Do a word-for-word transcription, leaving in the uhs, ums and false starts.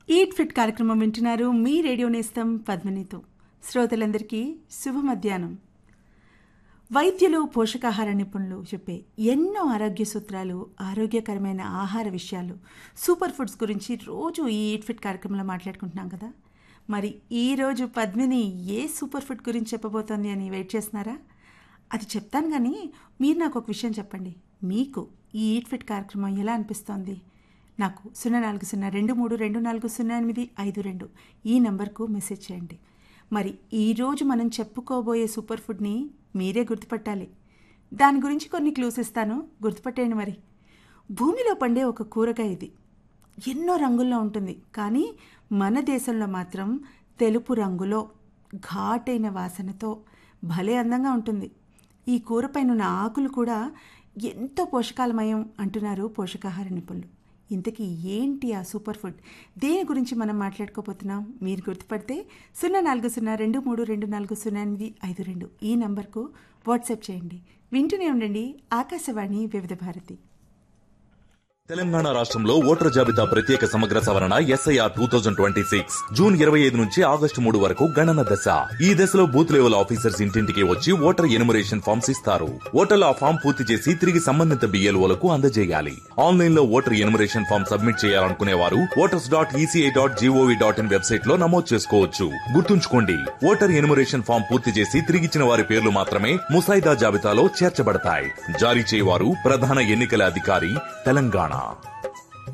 Eat fit కార్యక్రమం వింటున్నారు మీ radio నేస్తం పద్మినితో. శ్రోతలందరికీ శుభ మధ్యాహ్నం. వైద్యులు, పోషకాహార నిపుణులు చెప్పే ఎన్నో ఆరోగ్య సూత్రాలు, ఆరోగ్యకరమైన ఆహార విషయాలు, సూపర్ ఫుడ్స్ గురించి రోజు ఈ ఈట్ ఫిట్ కార్యక్రమంలో మాట్లాడుకుంటున్నాం కదా. మరి ఈరోజు పద్మిని ఏ సూపర్ ఫుడ్ గురించి చెప్పబోతోంది అని వెయిట్ చేస్తున్నారా? అది చెప్తాను, కానీ మీరు నాకు ఒక విషయం చెప్పండి. మీకు ఈ ఈట్ ఫిట్ కార్యక్రమం ఎలా అనిపిస్తోంది? నాకు సున్నా నాలుగు సున్నా రెండు మూడు రెండు నాలుగు సున్నా ఎనిమిది ఐదు రెండు ఈ నంబర్కు మెసేజ్ చేయండి. మరి ఈరోజు మనం చెప్పుకోబోయే సూపర్ ఫుడ్ని మీరే గుర్తుపట్టాలి. దాని గురించి కొన్ని క్లూస్ ఇస్తాను, గుర్తుపట్టేయండి. మరి భూమిలో పండే ఒక కూరగాయ ఇది. ఎన్నో రంగుల్లో ఉంటుంది, కానీ మన దేశంలో మాత్రం తెలుపు రంగులో ఘాటైన వాసనతో భలే అందంగా ఉంటుంది. ఈ కూరపైన ఉన్న ఆకులు కూడా ఎంతో పోషకాలమయం అంటున్నారు పోషకాహార నిపుణులు. ఇంతకీ ఏంటి ఆ సూపర్ ఫుడ్? దేని గురించి మనం మాట్లాడుకోబోతున్నాం? మీరు గుర్తుపడితే సున్నా నాలుగు సున్నా రెండు మూడు రెండు నాలుగు సున్నా ఎనిమిది ఐదు రెండు ఈ నంబర్కు వాట్సాప్ చేయండి. వింటూనే ఉండండి ఆకాశవాణి వివిధ భారతి. తెలంగాణ రాష్ట్రంలో ఓటర్ జాబితా ప్రత్యేక సమగ్ర సవరణ SIR two thousand twenty six June ఇరవై ఐదు నుంచి ఆగస్టు మూడు వరకు గణన దశ. ఈ దశలో బూత్ లెవెల్ ఆఫీసర్స్ ఇంటింటికి వచ్చి ఓటర్ ఎనుమరేషన్ ఫామ్స్ ఇస్తారు. ఓటర్లు ఆ ఫామ్ పూర్తి చేసి తిరిగి సంబంధిత బిఎల్ఓలకు అందజేయాలి. ఆన్లైన్ లో ఓటర్ ఎనుమరేషన్ ఫామ్ సబ్మిట్ చేయాలనుకునే వారు voters dot ECI dot GOV dot in website లో నమోదు చేసుకోవచ్చు. గుర్తుంచుకోండి, ఓటర్ ఎనుమరేషన్ ఫామ్ పూర్తి చేసి తిరిగిచ్చిన వారి పేర్లు మాత్రమే ముసాయిదా జాబితాలో చేర్చబడతాయి. జారీ చేయవారు ప్రధాన ఎన్నికల అధికారి, తెలంగాణ.